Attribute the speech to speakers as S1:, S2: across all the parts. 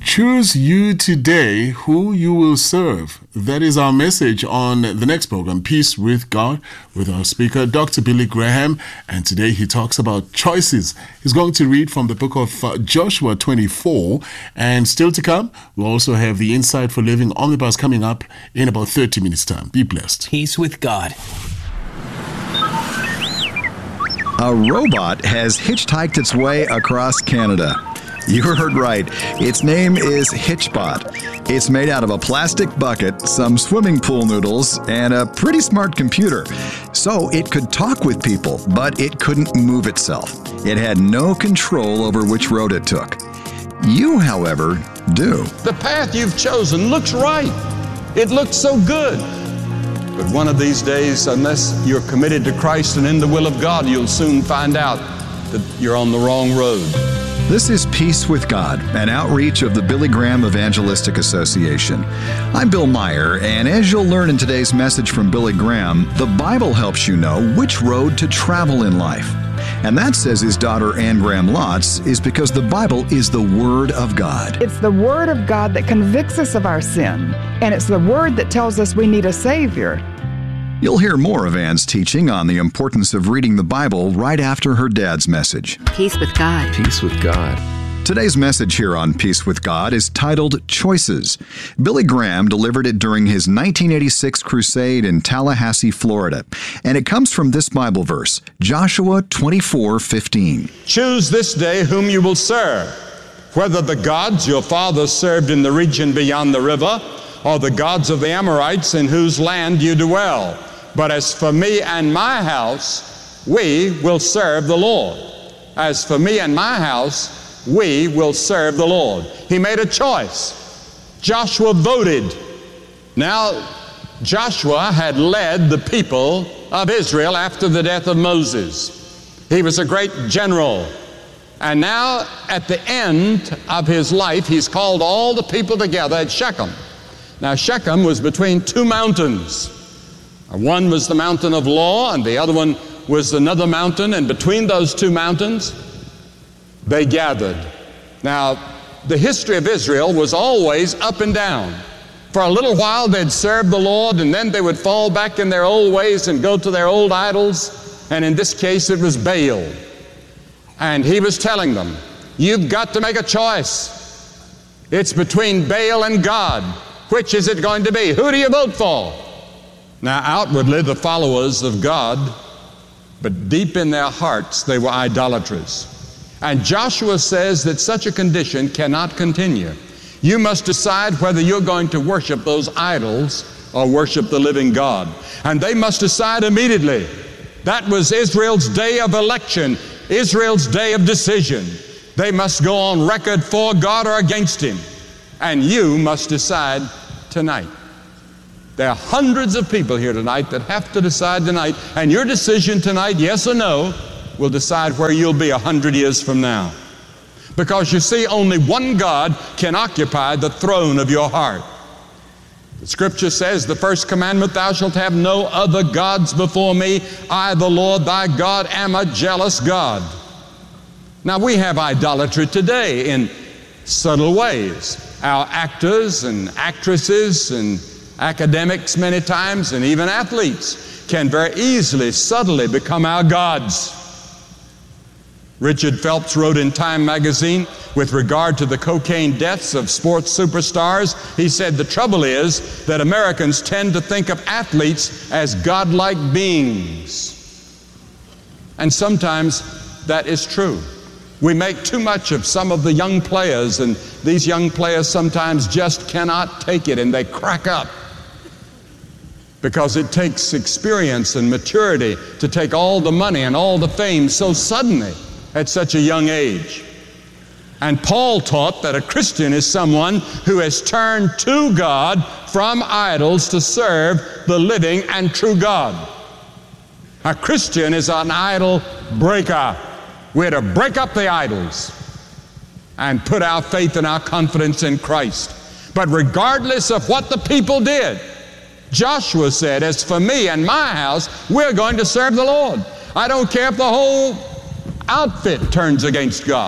S1: Choose you today who you will serve. That is our message on the next program, Peace with God, with our speaker, Dr. Billy Graham. And today he talks about choices. He's going to read from the book of Joshua 24. And still to come, we'll also have the Insight for Living Omnibus coming up in about 30 minutes' time. Be blessed.
S2: Peace with God.
S3: A robot has hitchhiked its way across Canada. You heard right. Its name is HitchBot. It's made out of a plastic bucket, some swimming pool noodles, and a pretty smart computer. So it could talk with people, but it couldn't move itself. It had no control over which road it took. You, however, do.
S4: The path you've chosen looks right. It looks so good. But one of these days, unless you're committed to Christ and in the will of God, you'll soon find out that you're on the wrong road.
S3: This is Peace with God, an outreach of the Billy Graham Evangelistic Association. I'm Bill Meyer, and as you'll learn in today's message from Billy Graham, the Bible helps you know which road to travel in life. And that, says his daughter Anne Graham Lotz, is because the Bible is the Word of God.
S5: It's the Word of God that convicts us of our sin, and it's the Word that tells us we need a Savior.
S3: You'll hear more of Anne's teaching on the importance of reading the Bible right after her dad's message.
S6: Peace with God.
S7: Peace with God.
S3: Today's message here on Peace with God is titled Choices. Billy Graham delivered it during his 1986 crusade in Tallahassee, Florida. And it comes from this Bible verse, Joshua 24:15.
S4: Choose this day whom you will serve, whether the gods your fathers served in the region beyond the river, or the gods of the Amorites in whose land you dwell. But as for me and my house, we will serve the Lord. As for me and my house, we will serve the Lord. He made a choice. Joshua voted. Now, Joshua had led the people of Israel after the death of Moses. He was a great general. And now, at the end of his life, he's called all the people together at Shechem. Now, Shechem was between two mountains. One was the mountain of law, and the other one was another mountain, and between those two mountains, they gathered. Now, the history of Israel was always up and down. For a little while, they'd serve the Lord, and then they would fall back in their old ways and go to their old idols, and in this case, it was Baal. And he was telling them, you've got to make a choice. It's between Baal and God. Which is it going to be? Who do you vote for? Now, outwardly, the followers of God, but deep in their hearts, they were idolaters. And Joshua says that such a condition cannot continue. You must decide whether you're going to worship those idols or worship the living God. And they must decide immediately. That was Israel's day of election, Israel's day of decision. They must go on record for God or against Him. And you must decide tonight. There are hundreds of people here tonight that have to decide tonight, and your decision tonight, yes or no, will decide where you'll be 100 years from now. Because you see, only one God can occupy the throne of your heart. The Scripture says, the first commandment, thou shalt have no other gods before me. I, the Lord thy God, am a jealous God. Now, we have idolatry today in subtle ways. Our actors and actresses and academics many times, and even athletes, can very easily, subtly become our gods. Richard Phelps wrote in Time magazine with regard to the cocaine deaths of sports superstars, he said, the trouble is that Americans tend to think of athletes as godlike beings. And sometimes that is true. We make too much of some of the young players, and these young players sometimes just cannot take it, and they crack up. Because it takes experience and maturity to take all the money and all the fame so suddenly at such a young age. And Paul taught that a Christian is someone who has turned to God from idols to serve the living and true God. A Christian is an idol breaker. We're to break up the idols and put our faith and our confidence in Christ. But regardless of what the people did, Joshua said, as for me and my house, we're going to serve the Lord. I don't care if the whole outfit turns against God.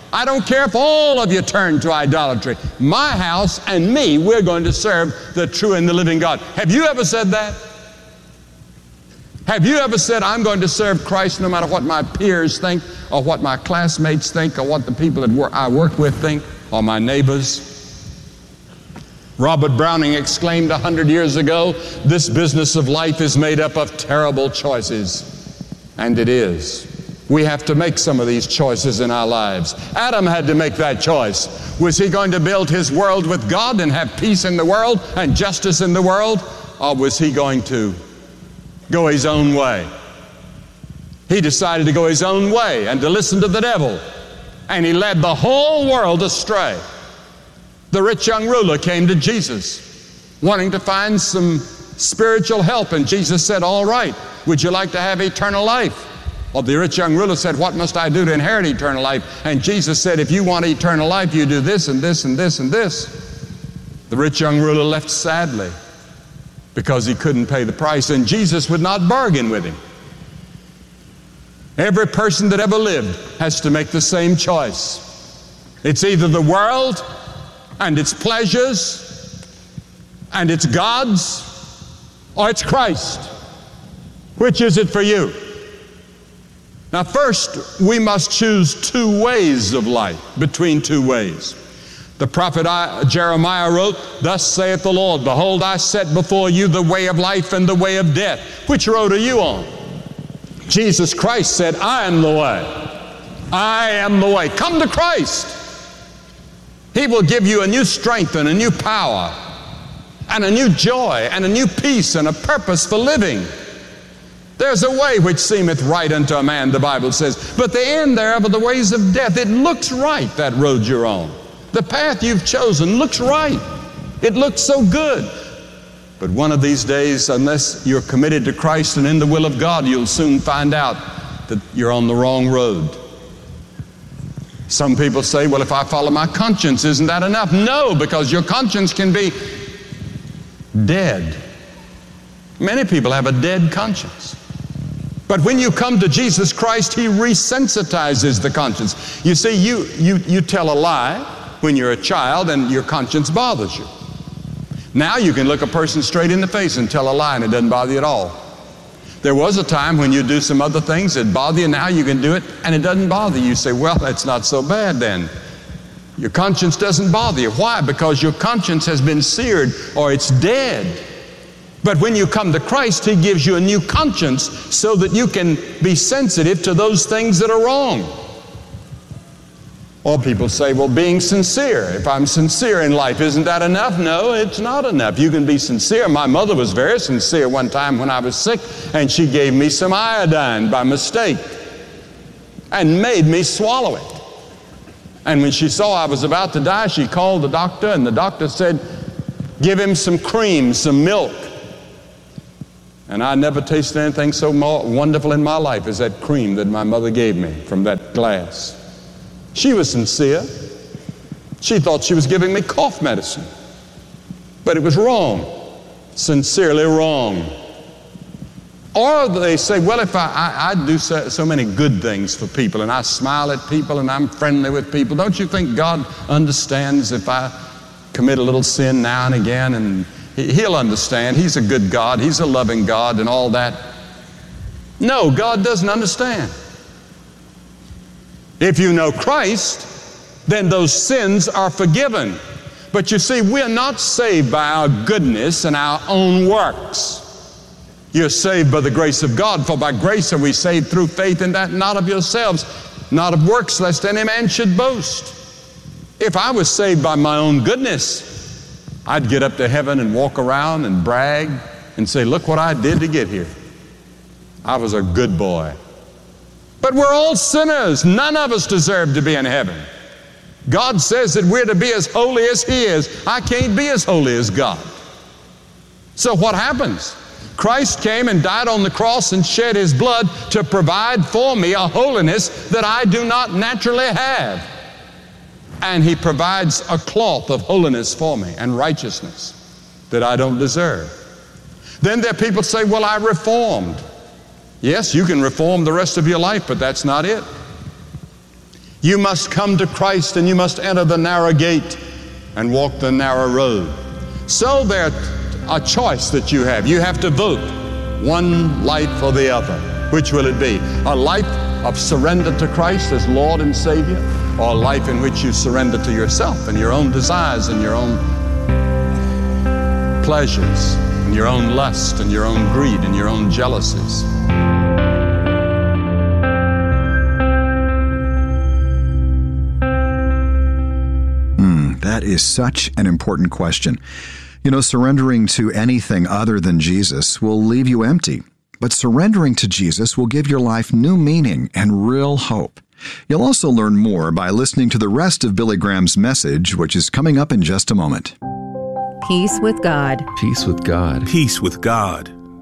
S4: I don't care if all of you turn to idolatry. My house and me, we're going to serve the true and the living God. Have you ever said that? Have you ever said, I'm going to serve Christ no matter what my peers think, or what my classmates think, or what the people that I work with think, or my neighbors? Robert Browning exclaimed 100 years ago, this business of life is made up of terrible choices. And it is. We have to make some of these choices in our lives. Adam had to make that choice. Was he going to build his world with God and have peace in the world and justice in the world? Or was he going to go his own way? He decided to go his own way and to listen to the devil. And he led the whole world astray. The rich young ruler came to Jesus wanting to find some spiritual help. And Jesus said, all right, would you like to have eternal life? Well, the rich young ruler said, what must I do to inherit eternal life? And Jesus said, if you want eternal life, you do this and this and this and this. The rich young ruler left sadly because he couldn't pay the price, and Jesus would not bargain with him. Every person that ever lived has to make the same choice. It's either the world and its pleasures and its gods, or it's Christ. Which is it for you? Now first, we must choose two ways of life, between two ways. The prophet Jeremiah wrote, thus saith the Lord, behold, I set before you the way of life and the way of death. Which road are you on? Jesus Christ said, I am the way. I am the way. Come to Christ. He will give you a new strength and a new power and a new joy and a new peace and a purpose for living. There's a way which seemeth right unto a man, the Bible says, but the end thereof are the ways of death. It looks right, that road you're on. The path you've chosen looks right. It looks so good. But one of these days, unless you're committed to Christ and in the will of God, you'll soon find out that you're on the wrong road. Some people say, well, if I follow my conscience, isn't that enough? No, because your conscience can be dead. Many people have a dead conscience. But when you come to Jesus Christ, He resensitizes the conscience. You see, you tell a lie when you're a child and your conscience bothers you. Now you can look a person straight in the face and tell a lie and it doesn't bother you at all. There was a time when you do some other things that bother you. Now you can do it and it doesn't bother you. You say, well, that's not so bad then. Your conscience doesn't bother you. Why? Because your conscience has been seared or it's dead. But when you come to Christ, He gives you a new conscience so that you can be sensitive to those things that are wrong. Or people say, well, being sincere. If I'm sincere in life, isn't that enough? No, it's not enough. You can be sincere. My mother was very sincere one time when I was sick, and she gave me some iodine by mistake and made me swallow it. And when she saw I was about to die, she called the doctor, and the doctor said, give him some cream, some milk. And I never tasted anything so wonderful in my life as that cream that my mother gave me from that glass. She was sincere. She thought she was giving me cough medicine. But it was wrong. Sincerely wrong. Or they say, well, if I do so many good things for people, and I smile at people, and I'm friendly with people, don't you think God understands if I commit a little sin now and again? And He'll understand. He's a good God. He's a loving God and all that. No, God doesn't understand. If you know Christ, then those sins are forgiven. But you see, we're not saved by our goodness and our own works. You're saved by the grace of God, for by grace are we saved through faith, and that not of yourselves, not of works, lest any man should boast. If I was saved by my own goodness, I'd get up to heaven and walk around and brag and say, look what I did to get here. I was a good boy. But we're all sinners. None of us deserve to be in heaven. God says that we're to be as holy as He is. I can't be as holy as God. So what happens? Christ came and died on the cross and shed His blood to provide for me a holiness that I do not naturally have. And He provides a cloth of holiness for me and righteousness that I don't deserve. Then there are people say, well, I reformed. Yes, you can reform the rest of your life, but that's not it. You must come to Christ and you must enter the narrow gate and walk the narrow road. So there's a choice that you have. You have to vote one life or the other. Which will it be? A life of surrender to Christ as Lord and Savior, or a life in which you surrender to yourself and your own desires and your own pleasures and your own lust and your own greed and your own jealousies?
S3: That is such an important question. You know, surrendering to anything other than Jesus will leave you empty, but surrendering to Jesus will give your life new meaning and real hope. You'll also learn more by listening to the rest of Billy Graham's message, which is coming up in just a moment.
S2: Peace with God.
S6: Peace with God.
S7: Peace with God.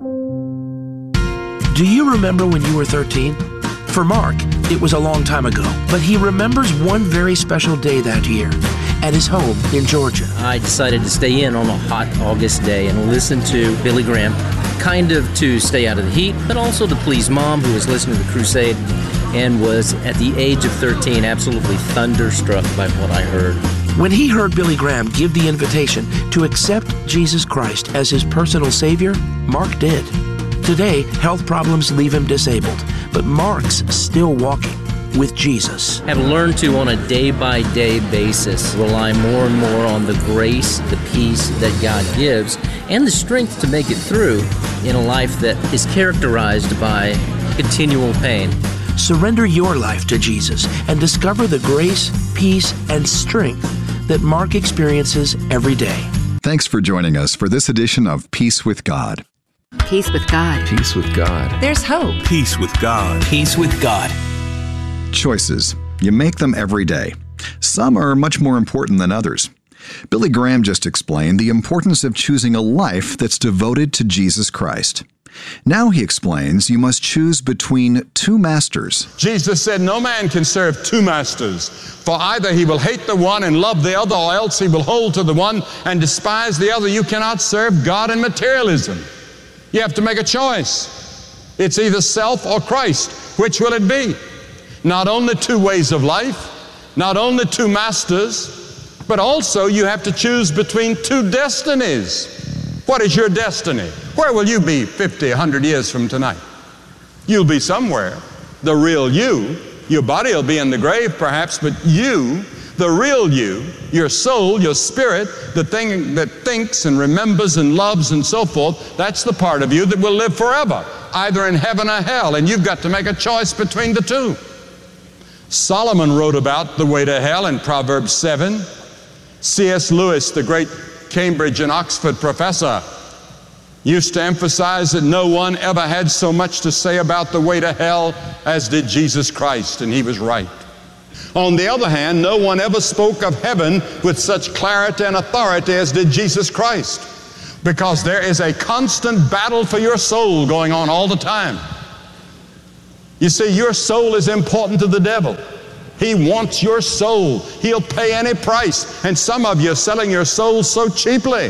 S8: Do you remember when you were 13? For Mark, it was a long time ago, but he remembers one very special day that year at his home in Georgia.
S9: I decided to stay in on a hot August day and listen to Billy Graham, kind of to stay out of the heat, but also to please Mom, who was listening to the crusade and was, at the age of 13, absolutely thunderstruck by what I heard.
S8: When he heard Billy Graham give the invitation to accept Jesus Christ as his personal Savior, Mark did. Today, health problems leave him disabled, but Mark's still walking with Jesus.
S9: Have learned to, on a day-by-day basis, rely more and more on the grace, the peace that God gives, and the strength to make it through in a life that is characterized by continual pain.
S8: Surrender your life to Jesus and discover the grace, peace, and strength that Mark experiences every day.
S3: Thanks for joining us for this edition of Peace with God.
S2: Peace with God.
S6: Peace with God.
S2: There's hope.
S7: Peace with God.
S8: Peace with God.
S3: Choices. You make them every day. Some are much more important than others. Billy Graham just explained the importance of choosing a life that's devoted to Jesus Christ. Now he explains you must choose between two masters.
S4: Jesus said no man can serve two masters, for either he will hate the one and love the other, or else he will hold to the one and despise the other. You cannot serve God and materialism. You have to make a choice. It's either self or Christ. Which will it be? Not only two ways of life, not only two masters, but also you have to choose between two destinies. What is your destiny? Where will you be 50, 100 years from tonight? You'll be somewhere. The real you. Your body will be in the grave perhaps, but you, the real you, your soul, your spirit, the thing that thinks and remembers and loves and so forth, that's the part of you that will live forever, either in heaven or hell, and you've got to make a choice between the two. Solomon wrote about the way to hell in Proverbs 7. C.S. Lewis, the great Cambridge and Oxford professor, used to emphasize that no one ever had so much to say about the way to hell as did Jesus Christ, and he was right. On the other hand, no one ever spoke of heaven with such clarity and authority as did Jesus Christ, because there is a constant battle for your soul going on all the time. You see, your soul is important to the devil. He wants your soul. He'll pay any price. And some of you are selling your soul so cheaply.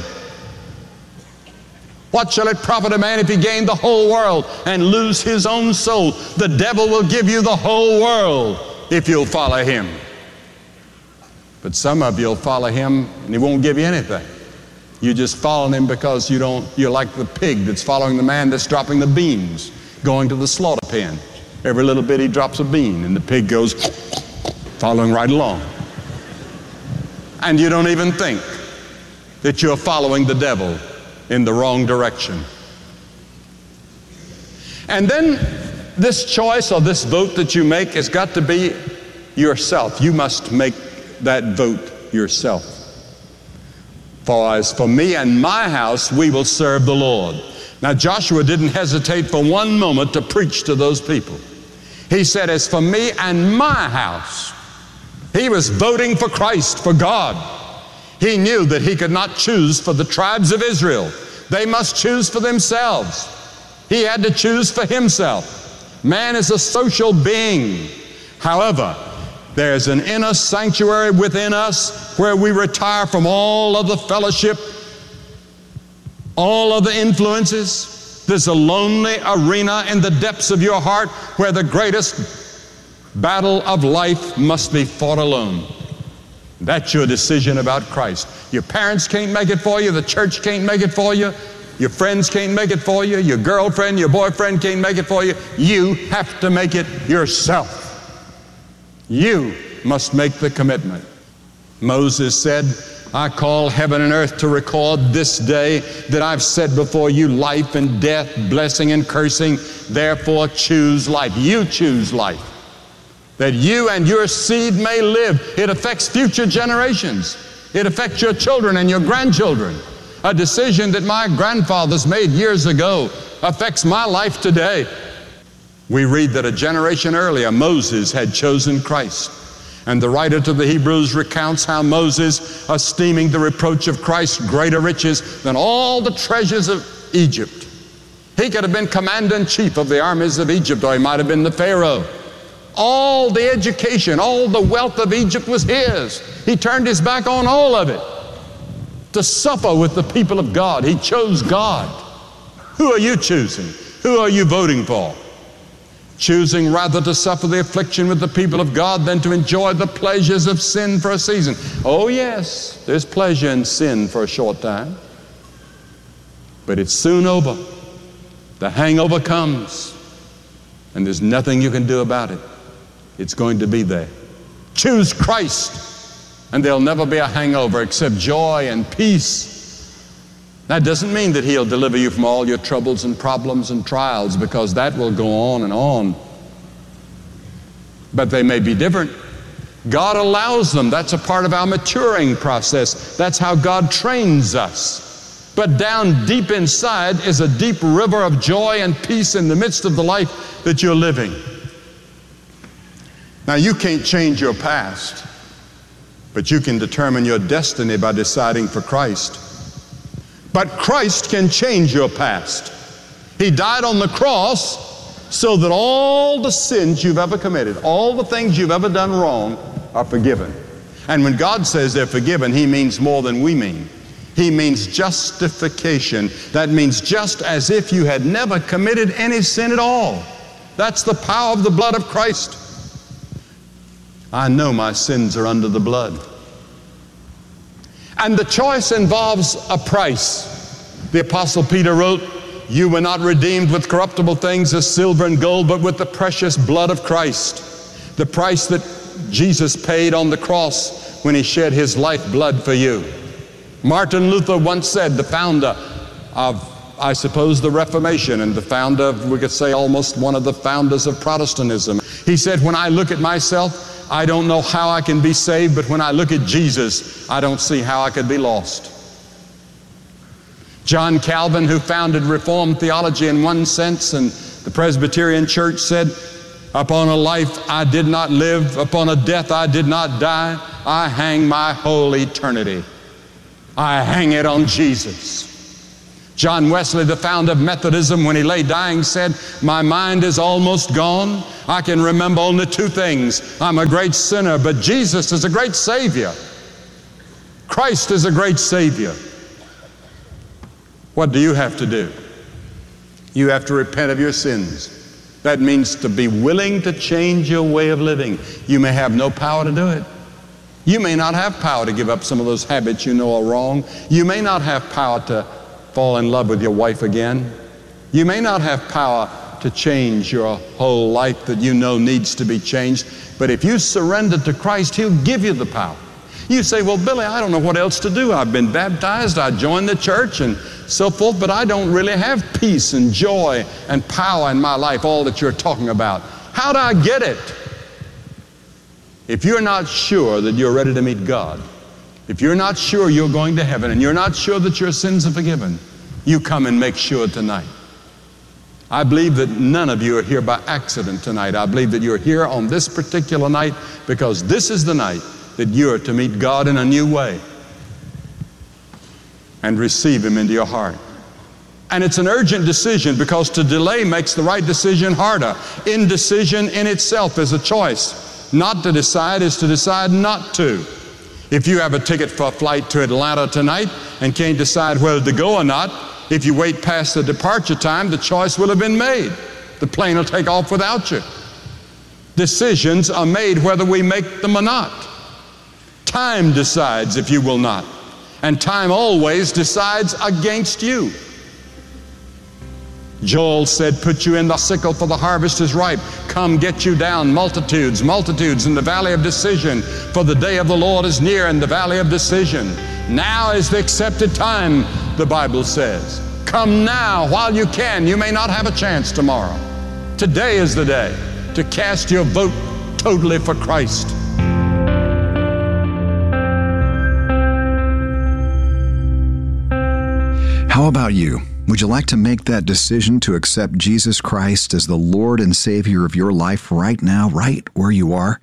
S4: What shall it profit a man if he gain the whole world and lose his own soul? The devil will give you the whole world if you'll follow him. But some of you will follow him and he won't give you anything. You just follow him because you're like the pig that's following the man that's dropping the beans, going to the slaughter pen. Every little bit he drops a bean and the pig goes following right along. And you don't even think that you're following the devil in the wrong direction. And then this choice or this vote that you make has got to be yourself. You must make that vote yourself. For as for me and my house, we will serve the Lord. Now Joshua didn't hesitate for one moment to preach to those people. He said, as for me and my house. He was voting for Christ, for God. He knew that he could not choose for the tribes of Israel. They must choose for themselves. He had to choose for himself. Man is a social being. However, there's an inner sanctuary within us where we retire from all of the fellowship, all of the influences. There's a lonely arena in the depths of your heart where the greatest battle of life must be fought alone. That's your decision about Christ. Your parents can't make it for you. The church can't make it for you. Your friends can't make it for you. Your girlfriend, your boyfriend can't make it for you. You have to make it yourself. You must make the commitment. Moses said, I call heaven and earth to record this day that I've set before you life and death, blessing and cursing. Therefore choose life. You choose life, that you and your seed may live. It affects future generations. It affects your children and your grandchildren. A decision that my grandfathers made years ago affects my life today. We read that a generation earlier, Moses had chosen Christ. And the writer to the Hebrews recounts how Moses, esteeming the reproach of Christ greater riches than all the treasures of Egypt. He could have been commander-in-chief of the armies of Egypt, or he might have been the Pharaoh. All the education, all the wealth of Egypt was his. He turned his back on all of it to suffer with the people of God. He chose God. Who are you choosing? Who are you voting for? Choosing rather to suffer the affliction with the people of God than to enjoy the pleasures of sin for a season. Oh yes, there's pleasure in sin for a short time, but it's soon over. The hangover comes, and there's nothing you can do about it. It's going to be there. Choose Christ, and there'll never be a hangover except joy and peace. That doesn't mean that He'll deliver you from all your troubles and problems and trials, because that will go on and on. But they may be different. God allows them. That's a part of our maturing process. That's how God trains us. But down deep inside is a deep river of joy and peace in the midst of the life that you're living. Now, you can't change your past, but you can determine your destiny by deciding for Christ. But Christ can change your past. He died on the cross so that all the sins you've ever committed, all the things you've ever done wrong, are forgiven. And when God says they're forgiven, He means more than we mean. He means justification. That means just as if you had never committed any sin at all. That's the power of the blood of Christ. I know my sins are under the blood. And the choice involves a price. The Apostle Peter wrote, you were not redeemed with corruptible things as silver and gold, but with the precious blood of Christ. The price that Jesus paid on the cross when He shed His lifeblood for you. Martin Luther once said, the founder of, I suppose, the Reformation, and the founder of, we could say, almost one of the founders of Protestantism. He said, when I look at myself, I don't know how I can be saved, but when I look at Jesus, I don't see how I could be lost. John Calvin, who founded Reformed theology in one sense, and the Presbyterian Church, said, upon a life I did not live, upon a death I did not die, I hang my whole eternity. I hang it on Jesus. John Wesley, the founder of Methodism, when he lay dying, said, my mind is almost gone. I can remember only two things. I'm a great sinner, but Jesus is a great Savior. Christ is a great Savior. What do you have to do? You have to repent of your sins. That means to be willing to change your way of living. You may have no power to do it. You may not have power to give up some of those habits you know are wrong. You may not have power to fall in love with your wife again. You may not have power to change your whole life that you know needs to be changed. But if you surrender to Christ, He'll give you the power. You say, well, Billy, I don't know what else to do. I've been baptized, I joined the church and so forth, but I don't really have peace and joy and power in my life, all that you're talking about. How do I get it? If you're not sure that you're ready to meet God, if you're not sure you're going to heaven and you're not sure that your sins are forgiven, you come and make sure tonight. I believe that none of you are here by accident tonight. I believe that you're here on this particular night because this is the night that you're to meet God in a new way and receive Him into your heart. And it's an urgent decision, because to delay makes the right decision harder. Indecision in itself is a choice. Not to decide is to decide not to. If you have a ticket for a flight to Atlanta tonight and can't decide whether to go or not, if you wait past the departure time, the choice will have been made. The plane will take off without you. Decisions are made whether we make them or not. Time decides if you will not, and time always decides against you. Joel said, put you in the sickle, for the harvest is ripe. Come, get you down, multitudes, multitudes in the valley of decision, for the day of the Lord is near in the valley of decision. Now is the accepted time, the Bible says. Come now while you can. You may not have a chance tomorrow. Today is the day to cast your vote totally for Christ.
S3: How about you? Would you like to make that decision to accept Jesus Christ as the Lord and Savior of your life right now, right where you are?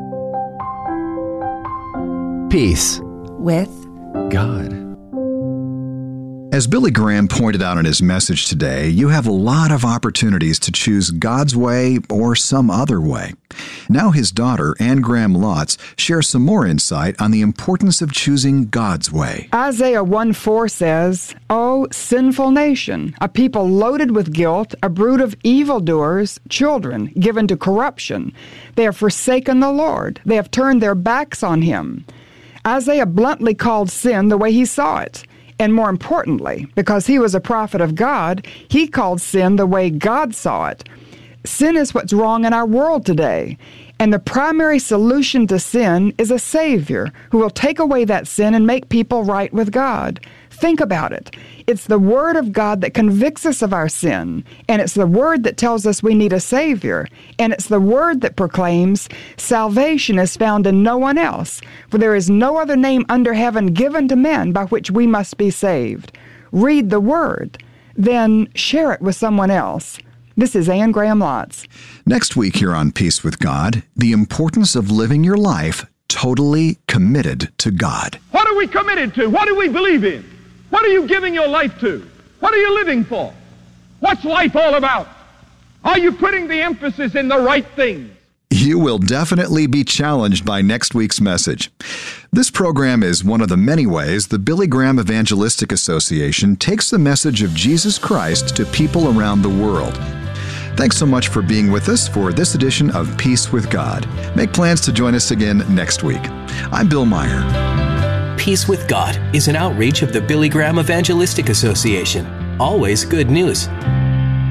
S6: Peace
S2: With
S6: God.
S3: As Billy Graham pointed out in his message today, you have a lot of opportunities to choose God's way or some other way. Now his daughter, Anne Graham Lotz, shares some more insight on the importance of choosing God's way.
S5: Isaiah 1:4 says, "O sinful nation, a people loaded with guilt, a brood of evildoers, children given to corruption. They have forsaken the Lord. They have turned their backs on him." Isaiah bluntly called sin the way he saw it. And more importantly, because he was a prophet of God, he called sin the way God saw it. Sin is what's wrong in our world today. And the primary solution to sin is a Savior who will take away that sin and make people right with God. Think about it. It's the Word of God that convicts us of our sin, and it's the Word that tells us we need a Savior, and it's the Word that proclaims salvation is found in no one else, for there is no other name under heaven given to men by which we must be saved. Read the Word, then share it with someone else. This is Anne Graham Lotz.
S3: Next week here on Peace with God, the importance of living your life totally committed to God.
S10: What are we committed to? What do we believe in? What are you giving your life to? What are you living for? What's life all about? Are you putting the emphasis in the right things?
S3: You will definitely be challenged by next week's message. This program is one of the many ways the Billy Graham Evangelistic Association takes the message of Jesus Christ to people around the world. Thanks so much for being with us for this edition of Peace with God. Make plans to join us again next week. I'm Bill Meyer.
S11: Peace with God is an outreach of the Billy Graham Evangelistic Association. Always good news.